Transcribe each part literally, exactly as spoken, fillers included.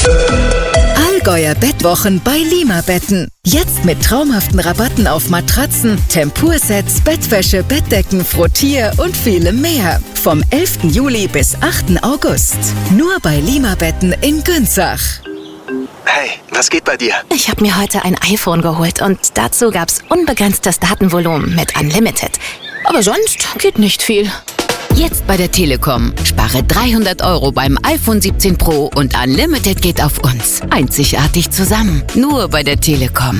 Allgäuer Bettwochen bei Lima Betten. Jetzt mit traumhaften Rabatten auf Matratzen, Tempursets, Bettwäsche, Bettdecken, Frottier und vielem mehr. Vom elften Juli bis achten August. Nur bei Lima Betten in Günzach. Hey, was geht bei dir? Ich habe mir heute ein iPhone geholt und dazu gab's unbegrenztes Datenvolumen mit Unlimited. Aber sonst geht nicht viel. Jetzt bei der Telekom. Spare dreihundert Euro beim iPhone siebzehn Pro und Unlimited geht auf uns. Einzigartig zusammen. Nur bei der Telekom.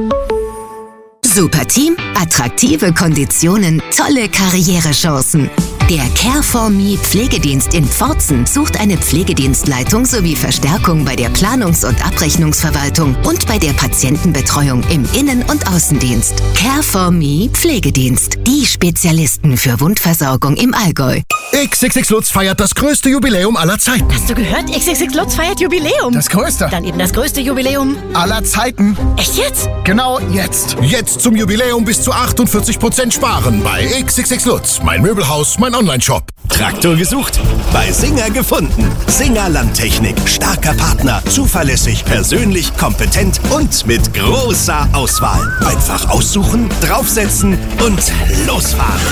Super Team, attraktive Konditionen, tolle Karrierechancen. Der Care for Me Pflegedienst in Pforzheim sucht eine Pflegedienstleitung sowie Verstärkung bei der Planungs- und Abrechnungsverwaltung und bei der Patientenbetreuung im Innen- und Außendienst. Care for Me Pflegedienst, die Spezialisten für Wundversorgung im Allgäu. X X X Lutz feiert das größte Jubiläum aller Zeiten. Hast du gehört? X X X Lutz feiert Jubiläum. Das größte. Dann eben das größte Jubiläum aller Zeiten. Echt jetzt? Genau jetzt. Jetzt zum Jubiläum bis zu achtundvierzig Prozent sparen bei X X X Lutz. Mein Möbelhaus, mein Online-Shop. Traktor gesucht? Bei Singer gefunden. Singer Landtechnik. Starker Partner. Zuverlässig, persönlich, kompetent und mit großer Auswahl. Einfach aussuchen, draufsetzen und losfahren.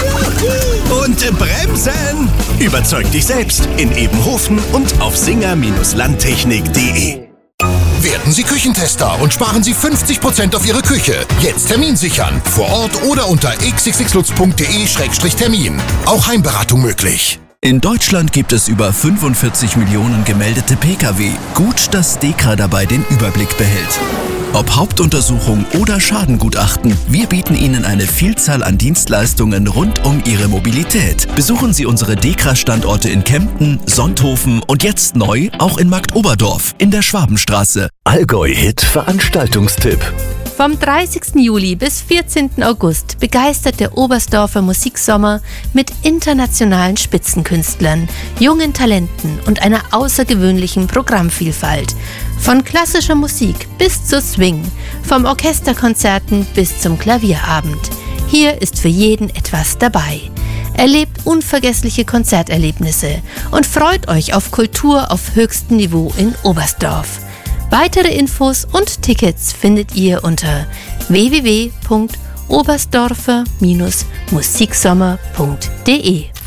Und bremsen! Überzeug dich selbst in Ebenhofen und auf singer Landtechnik punkt de. Werden Sie Küchentester und sparen Sie fünfzig Prozent auf Ihre Küche. Jetzt Termin sichern. Vor Ort oder unter x x x lutz punkt de Schrägstrich Termin. Auch Heimberatung möglich. In Deutschland gibt es über fünfundvierzig Millionen gemeldete Pkw. Gut, dass DEKRA dabei den Überblick behält. Ob Hauptuntersuchung oder Schadengutachten, wir bieten Ihnen eine Vielzahl an Dienstleistungen rund um Ihre Mobilität. Besuchen Sie unsere DEKRA-Standorte in Kempten, Sonthofen und jetzt neu auch in Marktoberdorf in der Schwabenstraße. Allgäu-Hit Veranstaltungstipp. Vom dreißigsten Juli bis vierzehnten August begeistert der Oberstdorfer Musiksommer mit internationalen Spitzenkünstlern, jungen Talenten und einer außergewöhnlichen Programmvielfalt. Von klassischer Musik bis zu Swing, vom Orchesterkonzerten bis zum Klavierabend. Hier ist für jeden etwas dabei. Erlebt unvergessliche Konzerterlebnisse und freut euch auf Kultur auf höchstem Niveau in Oberstdorf. Weitere Infos und Tickets findet ihr unter w w w punkt oberstdorfer Musiksommer punkt de.